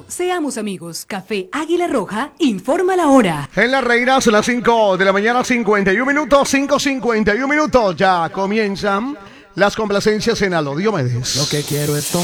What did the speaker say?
Seamos amigos. Café Águila Roja informa la hora. En La Reina son las 5 de la mañana, 51 minutos, 5:51 minutos. Ya comienzan las complacencias en Aló Diomedes. Lo que quiero es